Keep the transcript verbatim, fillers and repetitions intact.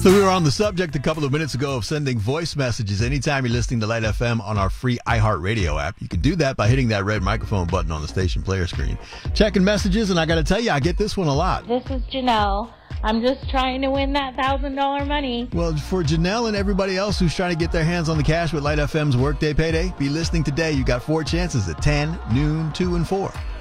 So we were on the subject a couple of minutes ago of sending voice messages anytime you're listening to Light F M on our free iHeartRadio app. You can do that by hitting that red microphone button on the station player screen. Checking messages, and I got to tell you, I get this one a lot. This is Janelle. I'm just trying to win that one thousand dollars money. Well, for Janelle and everybody else who's trying to get their hands on the cash with Light F M's Workday Payday, be listening today. You got four chances at ten, noon, two, and four.